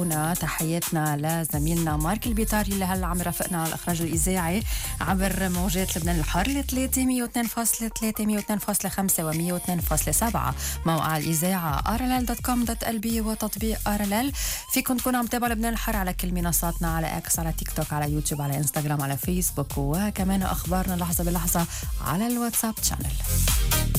تحياتنا لزميلنا مارك البيطاري اللي هلا عم رافقنا على الإخراج الإذاعي عبر موجات لبنان الحر ل 102.3 102.5 و 102.7 موقع الإذاعة rll.com.lb وتطبيق RLL. فيكم تكونوا عم تابعوا لبنان الحر على كل منصاتنا، على اكس، على تيك توك، على يوتيوب، على انستغرام، على فيسبوك، وكمان أخبارنا لحظة بلحظة على الواتساب شانل.